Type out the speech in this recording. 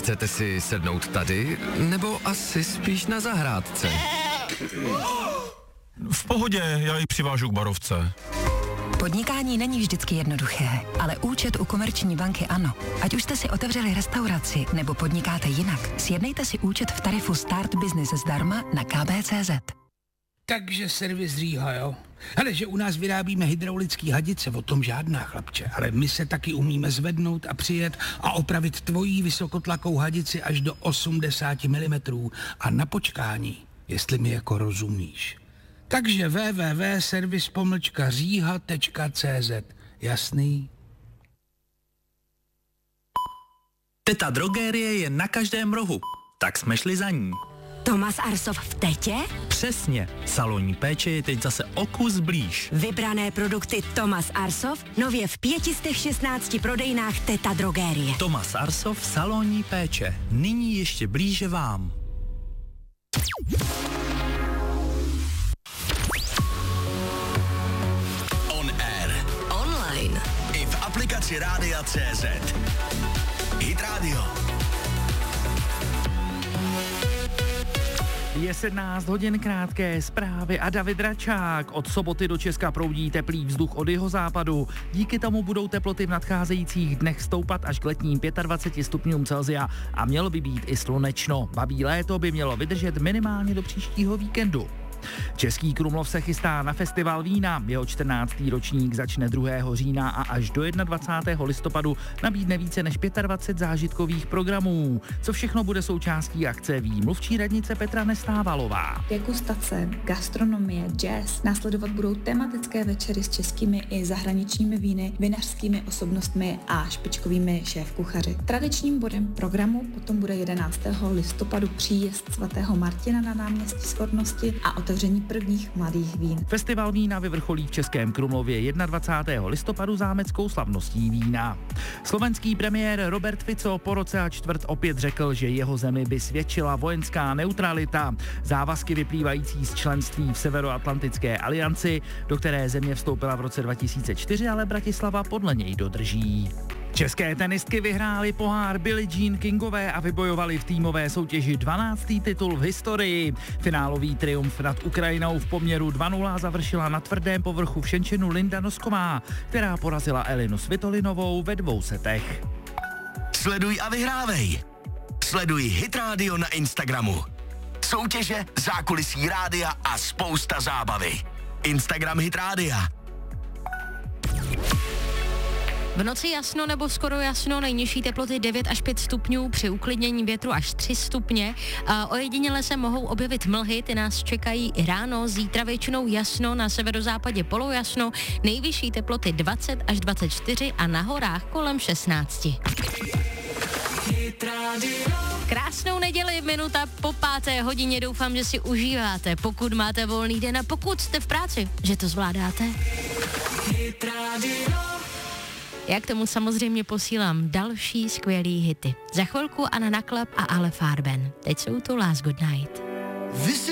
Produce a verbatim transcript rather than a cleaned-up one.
Chcete si sednout tady, nebo asi spíš na zahrádce? V pohodě, já ji přivážu k barovce. Podnikání není vždycky jednoduché, ale účet u Komerční banky ano. Ať už jste si otevřeli restauraci nebo podnikáte jinak, sjednejte si účet v tarifu Start Business zdarma na k b tečka cé zet. Takže servis Říha, jo? Hele, že u nás vyrábíme hydraulický hadice, o tom žádná, chlapče. Ale my se taky umíme zvednout a přijet a opravit tvojí vysokotlakou hadici až do osmdesát milimetrů a na počkání, jestli mi jako rozumíš. Takže w w w tečka servis pomlčka říha tečka cé zet. Jasný? Teta Drogérie je na každém rohu, tak jsme šli za ní. Tomas Arsov v Tetě? Přesně, salonní péče je teď zase o kus blíž. Vybrané produkty Tomas Arsov nově v pěti stech šestnácti prodejnách Teta Drogérie. Tomas Arsov, salonní péče, nyní ještě blíže vám. On air. Online. I v aplikaci Rádia C Z. Hit Radio. Je sedmnáct hodin, krátké zprávy a David Račák. Od soboty do Česka proudí teplý vzduch od jihozápadu. Díky tomu budou teploty v nadcházejících dnech stoupat až k letním dvaceti pěti stupňům Celsia a mělo by být i slunečno. Babí léto by mělo vydržet minimálně do příštího víkendu. Český Krumlov se chystá na festival vína. Jeho čtrnáctý ročník začne druhého října a až do dvacátého prvního listopadu nabídne více než dvacet pět zážitkových programů. Co všechno bude součástí akce, ví mluvčí radnice Petra Nestávalová. Degustace, gastronomie, jazz, následovat budou tematické večery s českými i zahraničními víny, vinařskými osobnostmi a špičkovými šéfkuchaři. Tradičním bodem programu potom bude jedenáctého listopadu příjezd svatého Martina na náměstí Svornosti a otevření prvních mladých vín. Festival vína vyvrcholí v Českém Krumlově dvacátého prvního listopadu zámeckou slavností vína. Slovenský premiér Robert Fico po roce a čtvrt opět řekl, že jeho zemi by svědčila vojenská neutralita. Závazky vyplývající z členství v Severoatlantické alianci, do které země vstoupila v roce dva tisíce čtyři, ale Bratislava podle něj dodrží. České tenistky vyhrály pohár Billie Jean Kingové a vybojovali v týmové soutěži dvanáctý titul v historii. Finálový triumf nad Ukrajinou v poměru dva nula završila na tvrdém povrchu v Šenčenu Linda Nosková, která porazila Elinu Svitolinovou ve dvou setech. Sleduj a vyhrávej. Sleduj Hit Radio na Instagramu. Soutěže, zákulisí rádia a spousta zábavy. Instagram Hit Rádia. V noci jasno nebo skoro jasno, nejnižší teploty devět až pět stupňů, při uklidnění větru až tři stupně. A ojediněle se mohou objevit mlhy, ty nás čekají i ráno, zítra většinou jasno, na severozápadě polojasno, nejvyšší teploty dvacet až dvacet čtyři a na horách kolem šestnáct. Krásnou neděli, minuta po páté hodině, doufám, že si užíváte, pokud máte volný den a pokud jste v práci, že to zvládáte. Já k tomu samozřejmě posílám další skvělý hity. Za chvilku Anna Naklap a Ale Farben. Teď jsou tu Last Good Night.